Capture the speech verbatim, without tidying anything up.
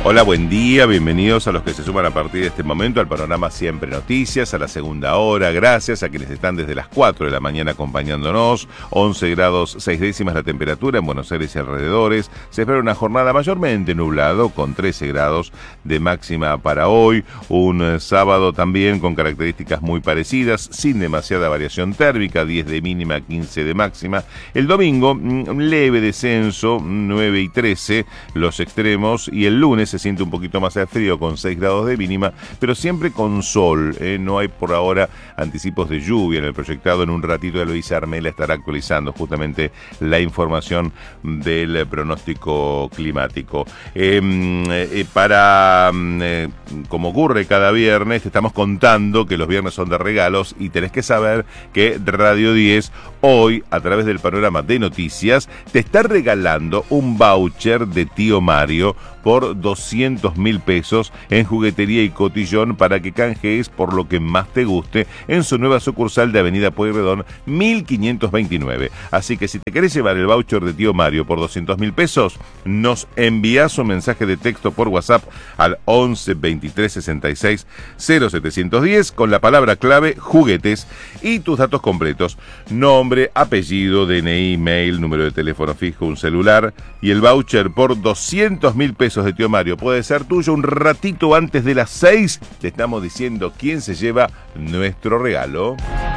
Hola, buen día, bienvenidos a los que se suman a partir de este momento al Panorama Siempre Noticias, a la segunda hora. Gracias a quienes están desde las cuatro de la mañana acompañándonos. once grados seis décimas la temperatura en Buenos Aires y alrededores. Se espera una jornada mayormente nublado con trece grados de máxima para hoy. Un eh, sábado también con características muy parecidas, sin demasiada variación térmica, diez de mínima, quince de máxima. El domingo, un leve descenso, nueve y trece los extremos, y el lunes se siente un poquito más de frío con seis grados de mínima, pero siempre con sol, ¿eh? No hay por ahora anticipos de lluvia en el proyectado. En un ratito Eloísa Armela estará actualizando justamente la información del pronóstico climático. Eh, eh, para, eh, como ocurre cada viernes, te estamos contando que los viernes son de regalos y tenés que saber que Radio diez hoy, a través del Panorama de Noticias, te está regalando un voucher de Tío Mario por doscientos mil pesos en juguetería y cotillón para que canjees por lo que más te guste en su nueva sucursal de Avenida Pueyrredón mil quinientos veintinueve. Así que si te querés llevar el voucher de Tío Mario por doscientos mil pesos, nos envías un mensaje de texto por WhatsApp al once veintitrés sesenta y seis cero setecientos diez con la palabra clave juguetes y tus datos completos: nombre, apellido, D N I, mail, número de teléfono fijo, un celular, y el voucher por doscientos mil pesos de Tío Mario puede ser tuyo. Un ratito antes de las seis te estamos diciendo quién se lleva nuestro regalo.